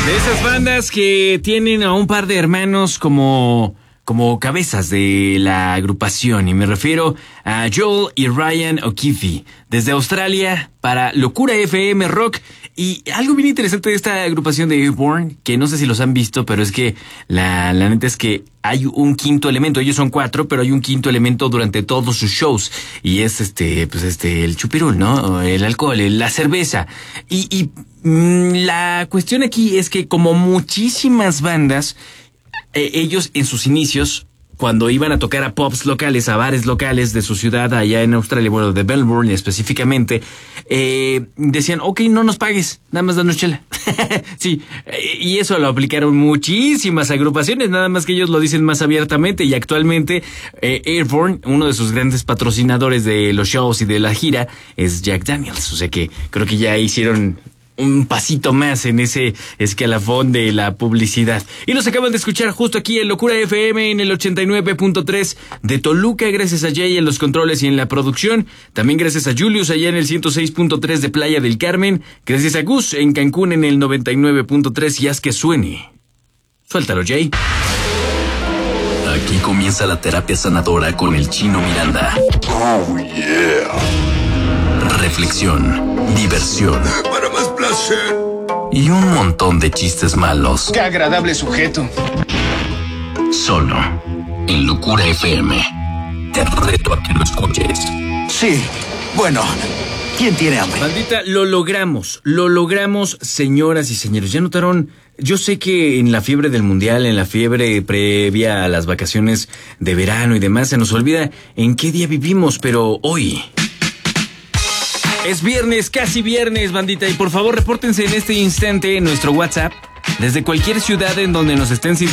De esas bandas que tienen a un par de hermanos como cabezas de la agrupación, y me refiero a Joel y Ryan O'Keefe, desde Australia para Locura FM Rock. Y algo bien interesante de esta agrupación de Airborne, que no sé si los han visto, pero es que la neta es que hay un quinto elemento. Ellos son 4, pero hay un quinto elemento durante todos sus shows, y es el chupirul, ¿no? El alcohol, la cerveza. Y la cuestión aquí es que, como muchísimas bandas, ellos en sus inicios, cuando iban a tocar a pubs locales, a bares locales de su ciudad allá en Australia, bueno, de Melbourne específicamente, decían, ok, no nos pagues, nada más danos chela. Sí, y eso lo aplicaron muchísimas agrupaciones, nada más que ellos lo dicen más abiertamente. Y actualmente Airborne, uno de sus grandes patrocinadores de los shows y de la gira, es Jack Daniels. O sea que creo que ya hicieron un pasito más en ese escalafón de la publicidad. Y los acaban de escuchar justo aquí en Locura FM en el 89.3 de Toluca, gracias a Jay en los controles y en la producción. También gracias a Julius allá en el 106.3 de Playa del Carmen. Gracias a Gus en Cancún en el 99.3, y haz que suene. Suéltalo, Jay. Aquí comienza la terapia sanadora con el Chino Miranda. Oh, yeah. Reflexión, diversión Para más placer y un montón de chistes malos. ¡Qué agradable sujeto! Solo en Locura FM. Te reto a que lo escuches. Sí, bueno, ¿quién tiene hambre? Bandita, lo logramos, señoras y señores. ¿Ya notaron? Yo sé que en la fiebre del mundial, en la fiebre previa a las vacaciones de verano y demás, se nos olvida en qué día vivimos, pero hoy es viernes, casi viernes, bandita. Y por favor, repórtense en este instante en nuestro WhatsApp, desde cualquier ciudad en donde nos estén sintonizando.